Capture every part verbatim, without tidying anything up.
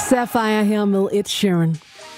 Sapphire her med Ed Sheeran.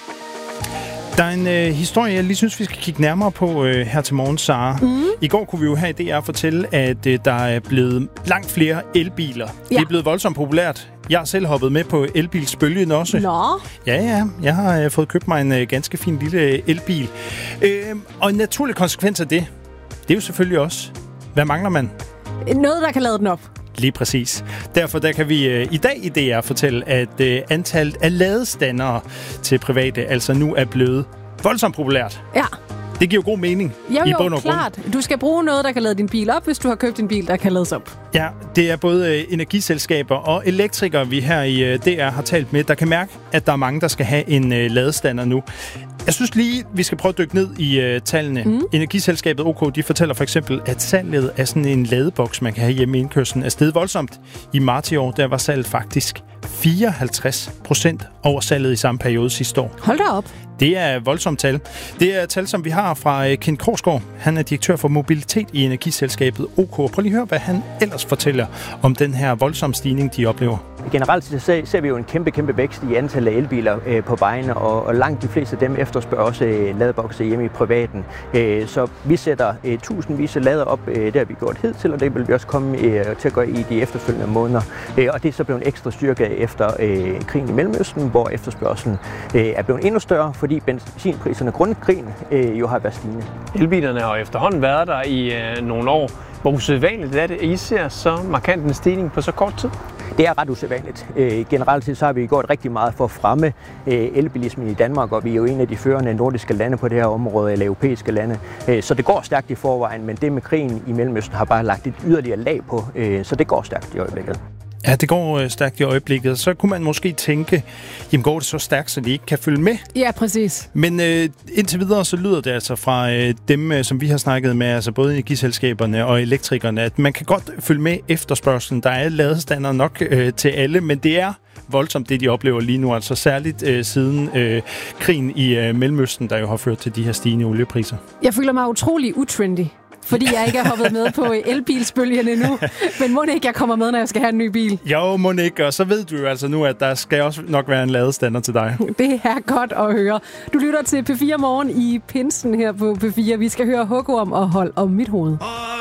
Der er en øh, historie, jeg lige synes, vi skal kigge nærmere på øh, her til morgen, Sara. Mm. I går kunne vi jo her i D R fortælle, at øh, der er blevet langt flere elbiler. Ja. Det er blevet voldsomt populært. Jeg har selv hoppet med på elbilsbølgen også. Nå. Ja, ja. Jeg har øh, fået købt mig en øh, ganske fin lille elbil. Øh, og en naturlig konsekvens af det, det er jo selvfølgelig også, hvad mangler man? Noget, der kan lade den op. Lige præcis. Derfor der kan vi øh, i dag i D R fortælle, at øh, antallet af ladestandere til private altså nu er blevet voldsomt populært. Ja. Det giver jo god mening jo, i jo, bund og grund. klart. Du skal bruge noget, der kan lade din bil op, hvis du har købt en bil, der kan lades op. Ja, det er både øh, energiselskaber og elektrikere, vi her i øh, D R har talt med, der kan mærke, at der er mange, der skal have en øh, ladestander nu. Jeg synes lige, vi skal prøve at dykke ned i øh, tallene. Mm. Energiselskabet OK, de fortæller for eksempel, at salget af sådan en ladeboks, man kan have hjemme i indkørslen, er steget voldsomt. I marts i år, der var salget faktisk fireoghalvtreds procent over salget i samme periode sidste år. Hold da op. Det er voldsomt tal. Det er tal, som vi har fra uh, Kent Korsgaard. Han er direktør for mobilitet i energiselskabet OK. Prøv lige at høre, hvad han ellers fortæller om den her voldsomme stigning, de oplever. Generelt så ser vi jo en kæmpe, kæmpe vækst i antallet af elbiler øh, på vejene, og, og langt de fleste af dem efterspørger også øh, ladebokse hjemme i privaten. Øh, så vi sætter øh, tusindvis af lader op, øh, det har vi gjort hidtil, og det vil vi også komme øh, til at gøre i de efterfølgende måneder. Øh, og det er så blevet en ekstra styrke efter øh, krigen i Mellemøsten, hvor efterspørgselen øh, er blevet endnu større, fordi benzinpriserne grundet krigen øh, jo har været stigende. Elbilerne har efterhånden været der i øh, nogle år. Hvor usædvanligt er det, at I ser så markant en stigning på så kort tid? Det er ret usædvanligt. Øh, generelt set så har vi gjort rigtig meget for at fremme øh, elbilismen i Danmark, og vi er jo en af de førende nordiske lande på det her område, eller europæiske lande. Øh, så det går stærkt i forvejen, men det med krigen i Mellemøsten har bare lagt et yderligere lag på, øh, så det går stærkt i øjeblikket. Ja, det går øh, stærkt i øjeblikket. Så kunne man måske tænke, jamen går det så stærkt, så de ikke kan følge med? Ja, præcis. Men øh, indtil videre, så lyder det altså fra øh, dem, øh, som vi har snakket med, altså både energiselskaberne og elektrikerne, at man kan godt følge med efterspørgselen. Der er ladestander nok øh, til alle, men det er voldsomt, det de oplever lige nu, altså særligt øh, siden øh, krigen i øh, Mellemøsten, der jo har ført til de her stigende oliepriser. Jeg føler mig utrolig utrendy, fordi jeg ikke er hoppet med på elbilsbølgen endnu. Men må ikke, jeg kommer med, når jeg skal have en ny bil? Jo, må ikke, og så ved du jo altså nu, at der skal også nok være en ladestander til dig. Det er godt at høre. Du lytter til P fire Morgen i pinsen her på P fire. Vi skal høre Hugorm og Hold om mit hoved.